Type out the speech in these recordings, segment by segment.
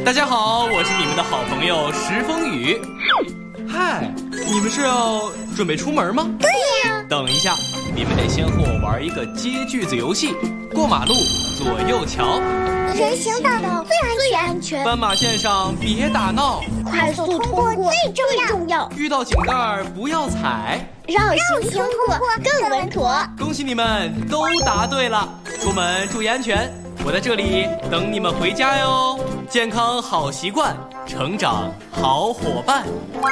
大家好，我是你们的好朋友石风雨。嗨，你们是要准备出门吗？ 对呀。 等一下，你们得先和我玩一个接句子游戏。过马路，左右瞧。 人行道最安全。 斑马线上别打闹。 快速通过最重要。 遇到井盖不要踩。 绕行通过更稳妥。 恭喜你们都答对了，出门注意安全。我在这里等你们回家哟。健康好习惯，成长好伙伴。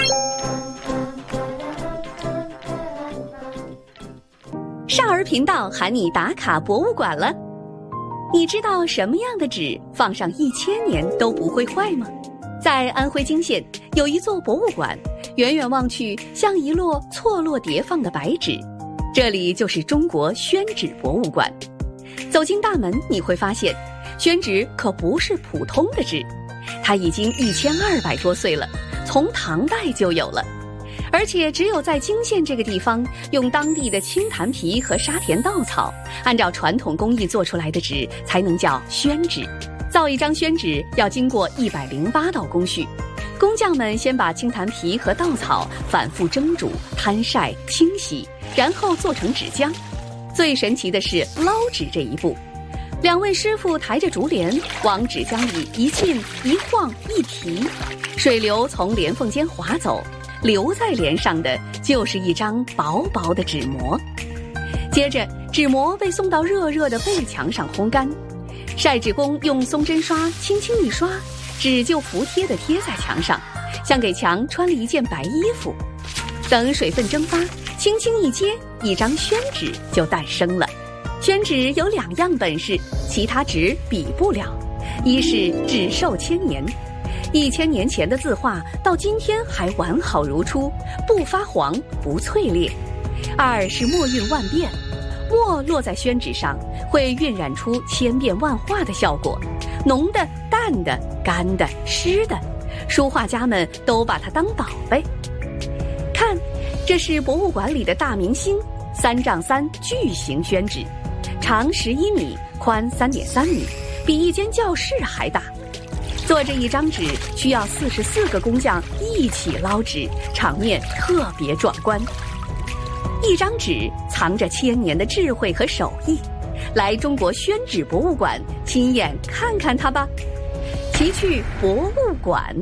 少儿频道喊你打卡博物馆了。你知道什么样的纸放上1000年都不会坏吗？在安徽泾县有一座博物馆，远远望去像一摞错落叠放的白纸，这里就是中国宣纸博物馆。走进大门，你会发现宣纸可不是普通的纸，它已经1200多岁了，从唐代就有了。而且只有在泾县这个地方，用当地的青檀皮和沙田稻草，按照传统工艺做出来的纸才能叫宣纸。造一张宣纸要经过108道工序，工匠们先把青檀皮和稻草反复蒸煮、摊晒、清洗，然后做成纸浆。最神奇的是捞纸这一步，2位师傅抬着竹帘往纸浆里一浸一晃一提，水流从帘缝间滑走，留在帘上的就是一张薄薄的纸膜。接着纸膜被送到热热的背墙上烘干，晒纸工用松针刷轻轻一刷，纸就服帖地贴在墙上，像给墙穿了一件白衣服。等水分蒸发，轻轻一接，一张宣纸就诞生了。宣纸有2样本事，其他纸比不了。一是纸寿1000年，1000年前的字画到今天还完好如初，不发黄不脆裂。2是墨韵万变，墨落在宣纸上会晕染出千变万化的效果，浓的、淡的、干的、湿的，书画家们都把它当宝贝。看，这是博物馆里的大明星3丈3巨型宣纸，长11米，宽3.3米，比一间教室还大。做这一张纸需要44个工匠一起捞纸，场面特别壮观。一张纸藏着1000年的智慧和手艺，来中国宣纸博物馆亲眼看看它吧。奇趣博物馆。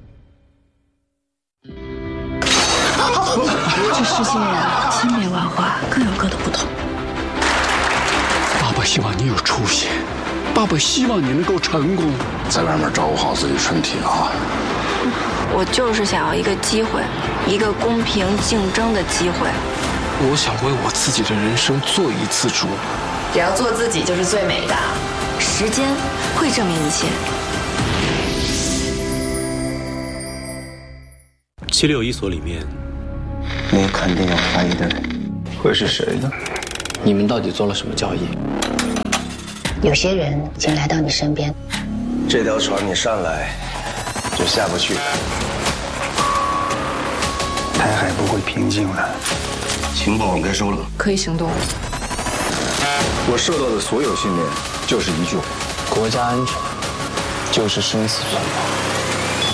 这世界千变万化，各有各的不同。 爸爸希望你有出息，爸爸希望你能够成功， 在外面照顾好自己身体啊！ 我就是想要一个机会，一个公平竞争的机会。 我想为我自己的人生做一次主。 只要做自己就是最美的。 时间会证明一切。 761所里面， 你肯定有怀疑的人，会是谁呢？ 你们到底做了什么交易？ 有些人已经来到你身边， 这条船你上来就下不去的。 台海不会平静了， 情报我该收了， 可以行动。 我受到的所有训练就是一句话： 国家安全就是生死存亡。